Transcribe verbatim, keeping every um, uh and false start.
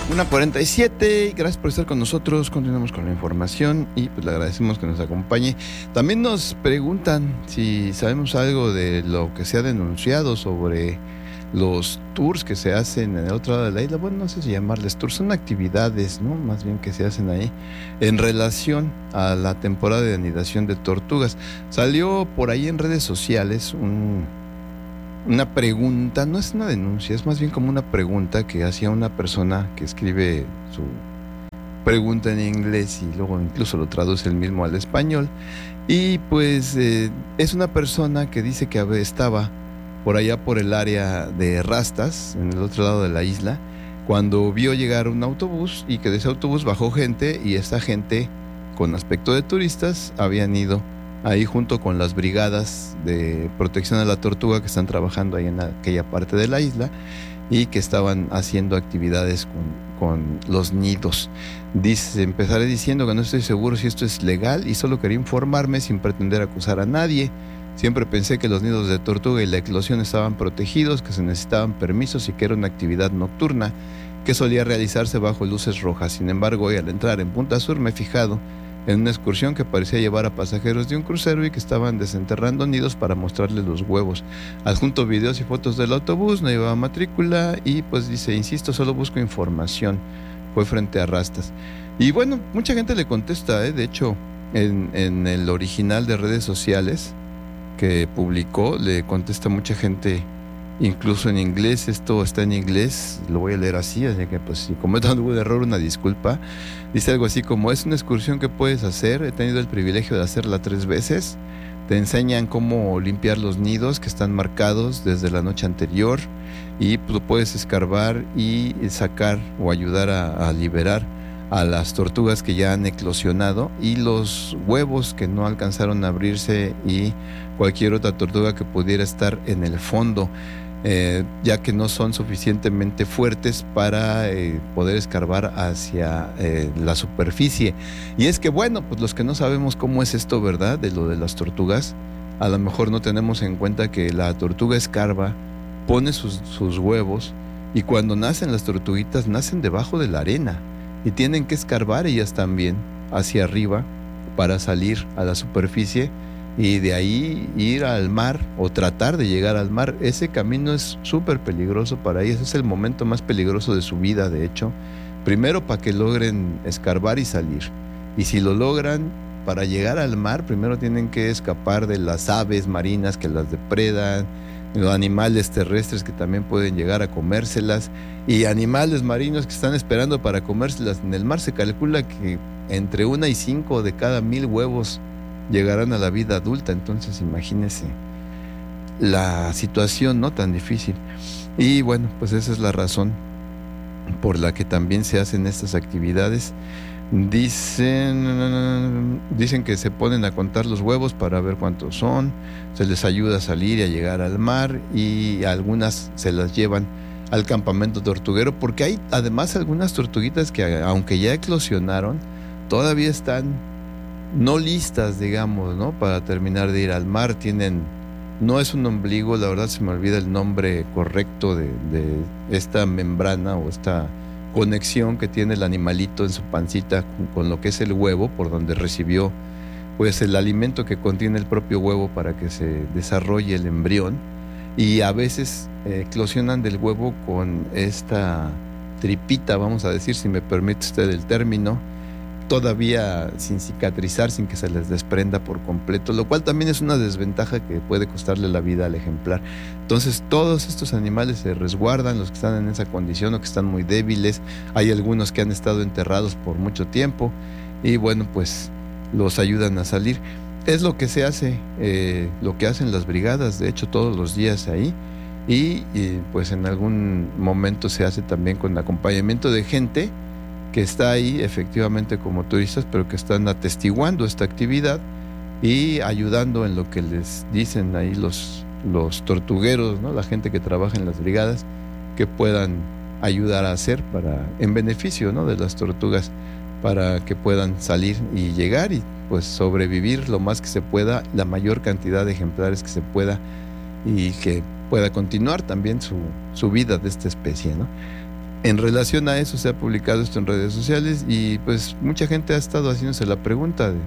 una cuarenta y siete, gracias por estar con nosotros. Continuamos con la información y pues le agradecemos que nos acompañe. También nos preguntan si sabemos algo de lo que se ha denunciado sobre los tours que se hacen en el otro lado de la isla. Bueno, no sé si llamarles tours, son actividades, ¿no? Más bien que se hacen ahí en relación a la temporada de anidación de tortugas. Salió por ahí en redes sociales un... una pregunta, no es una denuncia, es más bien como una pregunta que hacía una persona que escribe su pregunta en inglés y luego incluso lo traduce él mismo al español. Y pues eh, es una persona que dice que estaba por allá por el área de Rastas, en el otro lado de la isla, cuando vio llegar un autobús y que de ese autobús bajó gente y esta gente con aspecto de turistas habían ido ahí junto con las brigadas de protección a la tortuga que están trabajando ahí en aquella parte de la isla y que estaban haciendo actividades con, con los nidos. Dice, empezaré diciendo que no estoy seguro si esto es legal y solo quería informarme sin pretender acusar a nadie. Siempre pensé que los nidos de tortuga y la eclosión estaban protegidos, que se necesitaban permisos y que era una actividad nocturna que solía realizarse bajo luces rojas. Sin embargo, hoy al entrar en Punta Sur me he fijado en una excursión que parecía llevar a pasajeros de un crucero y que estaban desenterrando nidos para mostrarles los huevos. Adjunto videos y fotos del autobús, no llevaba matrícula y pues dice, insisto, solo busco información. Fue frente a Rastas. Y bueno, mucha gente le contesta, ¿eh? De hecho, en, en el original de redes sociales que publicó, le contesta mucha gente, incluso en inglés. Esto está en inglés, lo voy a leer así, así que pues si cometo algún error, una disculpa. Dice algo así como, es una excursión que puedes hacer, he tenido el privilegio de hacerla tres veces, te enseñan cómo limpiar los nidos que están marcados desde la noche anterior y pues, puedes escarbar y sacar o ayudar a, a liberar a las tortugas que ya han eclosionado y los huevos que no alcanzaron a abrirse y cualquier otra tortuga que pudiera estar en el fondo. Eh, ya que no son suficientemente fuertes para eh, poder escarbar hacia eh, la superficie. Y es que bueno, pues los que no sabemos cómo es esto, ¿verdad? De lo de las tortugas, a lo mejor no tenemos en cuenta que la tortuga escarba, pone sus, sus huevos y cuando nacen las tortuguitas nacen debajo de la arena y tienen que escarbar ellas también hacia arriba para salir a la superficie y de ahí ir al mar o tratar de llegar al mar. Ese camino es súper peligroso para ellos, es el momento más peligroso de su vida, de hecho. Primero para que logren escarbar y salir. Y si lo logran, para llegar al mar, primero tienen que escapar de las aves marinas que las depredan, los animales terrestres que también pueden llegar a comérselas, y animales marinos que están esperando para comérselas. En el mar se calcula que entre una y cinco de cada mil huevos llegarán a la vida adulta, entonces imagínense la situación no tan difícil. Y bueno, pues esa es la razón por la que también se hacen estas actividades. Dicen, dicen que se ponen a contar los huevos para ver cuántos son, se les ayuda a salir y a llegar al mar y algunas se las llevan al campamento tortuguero porque hay además algunas tortuguitas que aunque ya eclosionaron, todavía están no listas, digamos, ¿no? Para terminar de ir al mar. Tienen, no es un ombligo, la verdad se me olvida el nombre correcto de, de esta membrana o esta conexión que tiene el animalito en su pancita con, con lo que es el huevo, por donde recibió pues el alimento que contiene el propio huevo para que se desarrolle el embrión. Y a veces eh, eclosionan del huevo con esta tripita, vamos a decir, si me permite usted el término, todavía sin cicatrizar, sin que se les desprenda por completo, lo cual también es una desventaja que puede costarle la vida al ejemplar. Entonces todos estos animales se resguardan, los que están en esa condición o que están muy débiles. Hay algunos que han estado enterrados por mucho tiempo y bueno, pues los ayudan a salir. Es lo que se hace, eh, lo que hacen las brigadas, de hecho todos los días ahí, y, y pues en algún momento se hace también con acompañamiento de gente que está ahí efectivamente como turistas, pero que están atestiguando esta actividad y ayudando en lo que les dicen ahí los, los tortugueros, ¿no? La gente que trabaja en las brigadas, que puedan ayudar a hacer para, en beneficio, ¿no? De las tortugas, para que puedan salir y llegar y pues sobrevivir lo más que se pueda, la mayor cantidad de ejemplares que se pueda y que pueda continuar también su, su vida de esta especie, ¿no? En relación a eso se ha publicado esto en redes sociales y pues mucha gente ha estado haciéndose la pregunta de